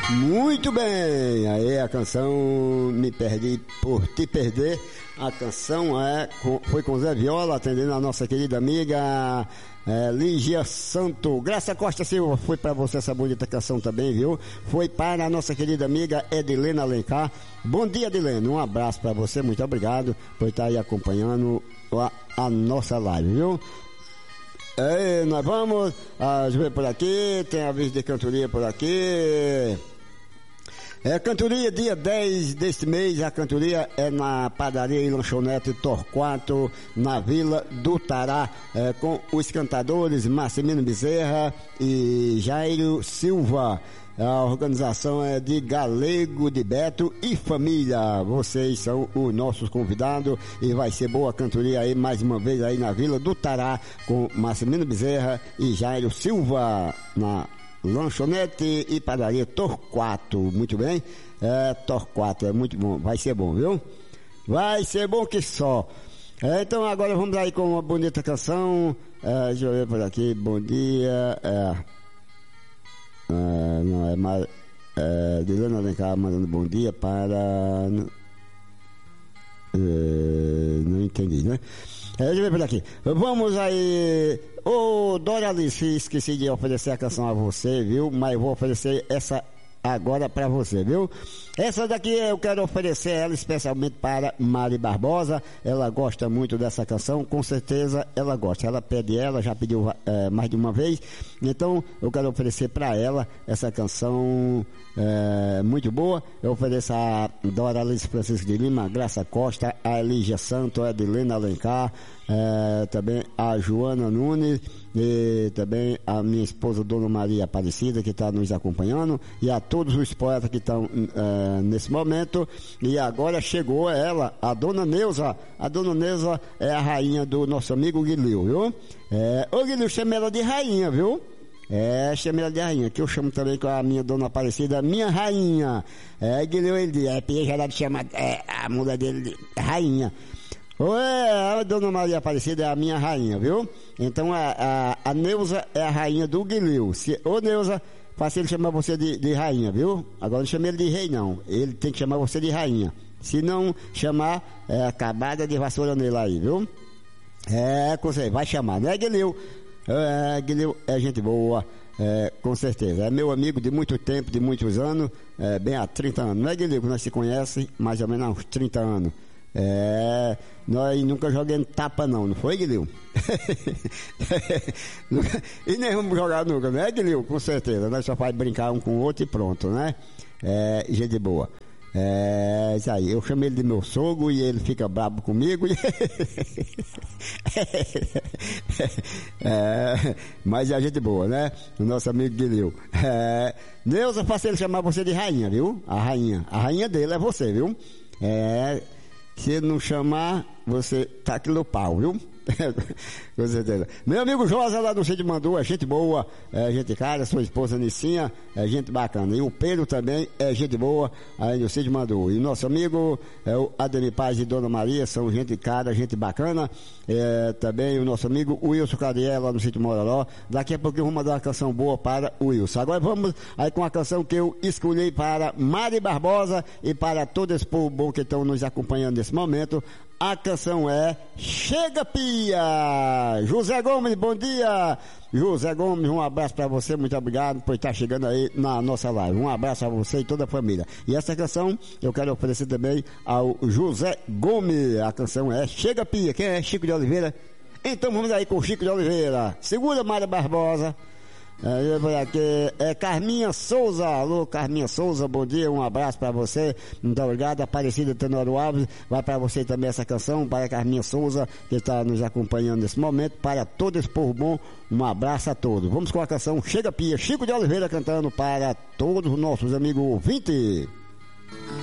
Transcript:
Muito bem, aí a canção Me Perdi por Te Perder. A canção foi com Zé Viola, atendendo a nossa querida amiga Lígia Santo. Graça Costa Silva, foi para você essa bonita canção também, viu? Foi para a nossa querida amiga Edilena Alencar. Bom dia, Edilena, um abraço para você, muito obrigado por estar aí acompanhando a nossa live, viu? Nós vamos ver por aqui, tem aviso de cantoria por aqui. Cantoria dia 10 deste mês, a cantoria é na padaria e lanchonete Torquato, na Vila do Tará, com os cantadores Marcelino Bezerra e Jairo Silva. A organização é de Galego de Beto e família. Vocês são os nossos convidados e vai ser boa cantoria aí mais uma vez aí na Vila do Tará com Marcelino Bezerra e Jairo Silva na lanchonete e padaria Torquato. Muito bem? Torquato é muito bom, vai ser bom, viu? Vai ser bom que só. Então agora vamos aí com uma bonita canção. Deixa eu ver por aqui. Bom dia. Não é mais. Dilana Alencar mandando bom dia para. Não entendi, né? Deixa eu ver por aqui. Vamos aí. Doralice, esqueci de oferecer a canção a você, viu? Mas vou oferecer essa agora para você, viu? Essa daqui eu quero oferecer ela especialmente para Mari Barbosa. Ela gosta muito dessa canção, com certeza ela gosta. Ela pede ela, já pediu mais de uma vez. Então eu quero oferecer para ela essa canção muito boa. Eu ofereço a Doralice Francisco de Lima, Graça Costa, a Elígia Santo, a Edilena Alencar, também a Joana Nunes e também a minha esposa Dona Maria Aparecida, que está nos acompanhando, e a todos os poetas que estão nesse momento. E agora chegou ela, a Dona Neuza. A Dona Neuza é a rainha do nosso amigo Guilherme, viu? Ô Guilherme, chama ela de rainha, viu? Chama ela de rainha, que eu chamo também com a minha Dona Aparecida, minha rainha. Guilherme, ele diz, gerado chama a mulher dele de rainha. A Dona Maria Aparecida é a minha rainha, viu? Então a Neuza é a rainha do Guilherme. Ô Neuza, faça ele chamar você de rainha, viu? Agora não chame ele de rei, não. Ele tem que chamar você de rainha. Se não chamar, acabada de vassoura nele aí, viu? Vai chamar, né, Guilherme? Guilherme é gente boa, com certeza. É meu amigo de muito tempo, de muitos anos, bem há 30 anos. Não é, Guilherme? Nós se conhecemos mais ou menos há uns 30 anos. Nós nunca jogamos tapa não foi, Guilherme? E nem vamos jogar nunca, não é, Guilherme? Com certeza, nós só faz brincar um com o outro e pronto, né? Gente boa. Isso aí, eu chamo ele de meu sogro e ele fica brabo comigo. Mas é gente boa, né? O nosso amigo Guilherme. Neuza, faça ele chamar você de rainha, viu? A rainha dele é você, viu? Se ele não chamar, você tá aqui no pau, viu? Com certeza. Meu amigo Josa lá do Sítio Mandu é gente boa, gente cara, sua esposa Nicinha é gente bacana. E o Pedro também é gente boa aí do Sítio Mandu. E nosso amigo o Ademir Paz e Dona Maria são gente cara, gente bacana. Também o nosso amigo Wilson Cadiel lá no Sítio Mororó. Daqui a pouco eu vou mandar uma canção boa para o Wilson. Agora vamos aí com a canção que eu escolhi para Mari Barbosa e para todo esse povo bom que estão nos acompanhando nesse momento. A canção é Chega Pia! José Gomes, bom dia! José Gomes, um abraço para você, muito obrigado por estar chegando aí na nossa live. Um abraço a você e toda a família. E essa canção eu quero oferecer também ao José Gomes. A canção é Chega Pia. Quem é? Chico de Oliveira? Então vamos aí com o Chico de Oliveira. Segura, Mária Barbosa. Carminha Souza, alô Carminha Souza, bom dia, um abraço para você, muito obrigado. Aparecida Tenório Alves, vai para você também essa canção, para Carminha Souza, que está nos acompanhando nesse momento, para todo esse povo bom, um abraço a todos. Vamos com a canção Chega Pia, Chico de Oliveira cantando para todos os nossos amigos ouvintes.